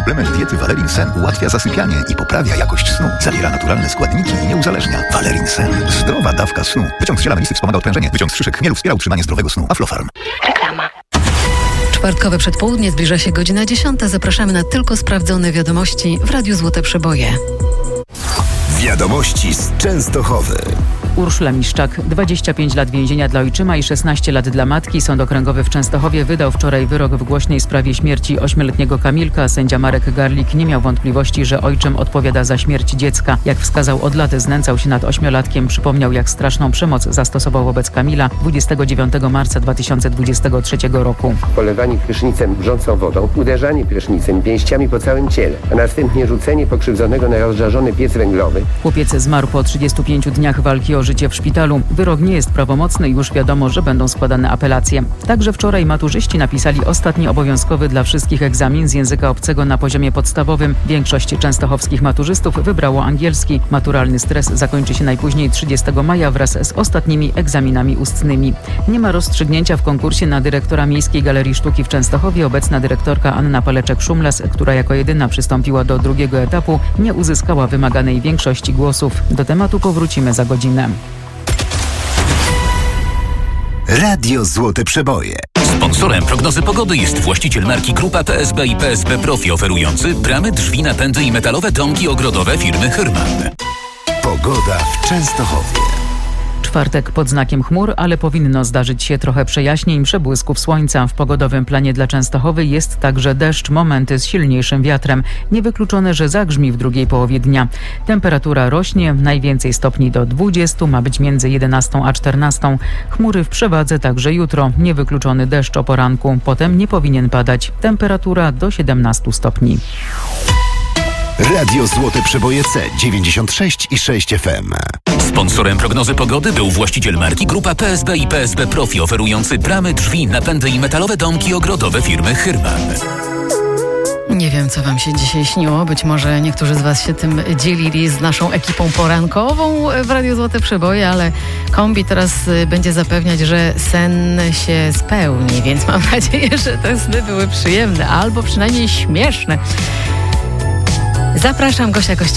Suplement diety Valerin Sen ułatwia zasypianie i poprawia jakość snu. Zawiera naturalne składniki i nie uzależnia. Valerin Sen. Zdrowa dawka snu. Wyciąg z ziela melisy wspomaga odprężenie. Wyciąg z szyszek chmielu wspiera utrzymanie zdrowego snu. Aflofarm. Reklama. Czwartkowe przedpołudnie, zbliża się godzina 10. Zapraszamy na tylko sprawdzone wiadomości w Radiu Złote Przeboje. Wiadomości z Częstochowy. Urszula Miszczak, 25 lat więzienia dla ojczyma i 16 lat dla matki. Sąd Okręgowy w Częstochowie wydał wczoraj wyrok w głośnej sprawie śmierci 8-letniego Kamilka. Sędzia Marek Garlik nie miał wątpliwości, że ojczym odpowiada za śmierć dziecka. Jak wskazał, od lat znęcał się nad 8-latkiem. Przypomniał, jak straszną przemoc zastosował wobec Kamila 29 marca 2023 roku. Polewanie prysznicem wrzącą wodą, uderzanie prysznicem pięściami po całym ciele, a następnie rzucenie pokrzywdzonego na rozżarzony piec węglowy. Chłopiec zmarł po 35 dniach walki o życie w szpitalu. Wyrok nie jest prawomocny i już wiadomo, że będą składane apelacje. Także wczoraj maturzyści napisali ostatni obowiązkowy dla wszystkich egzamin z języka obcego na poziomie podstawowym. Większość częstochowskich maturzystów wybrało angielski. Maturalny stres zakończy się najpóźniej 30 maja wraz z ostatnimi egzaminami ustnymi. Nie ma rozstrzygnięcia w konkursie na dyrektora Miejskiej Galerii Sztuki w Częstochowie. Obecna dyrektorka Anna Paleczek-Szumlas, która jako jedyna przystąpiła do drugiego etapu, nie uzyskała wymaganej większości głosów. Do tematu powrócimy za godzinę. Radio Złote Przeboje. Sponsorem prognozy pogody jest właściciel marki Grupa PSB i PSB Profi, oferujący bramy, drzwi, napędy i metalowe domki ogrodowe firmy Hyrman. Pogoda w Częstochowie. Czwartek pod znakiem chmur, ale powinno zdarzyć się trochę przejaśnień, przebłysków słońca. W pogodowym planie dla Częstochowy jest także deszcz, momenty z silniejszym wiatrem. Niewykluczone, że zagrzmi w drugiej połowie dnia. Temperatura rośnie, najwięcej stopni do 20, ma być między 11 a 14. Chmury w przewadze także jutro. Niewykluczony deszcz o poranku. Potem nie powinien padać. Temperatura do 17 stopni. Radio Złote Przeboje C 96,6 FM. Sponsorem prognozy pogody był właściciel marki Grupa PSB i PSB Profi, oferujący bramy, drzwi, napędy i metalowe domki ogrodowe firmy Hyrman. Nie wiem, co wam się dzisiaj śniło. Być może niektórzy z was się tym dzielili z naszą ekipą porankową w Radiu Złote Przeboje, ale kombi teraz będzie zapewniać, że sen się spełni, więc mam nadzieję, że te sny były przyjemne albo przynajmniej śmieszne. Zapraszam, Gosia Kościelska.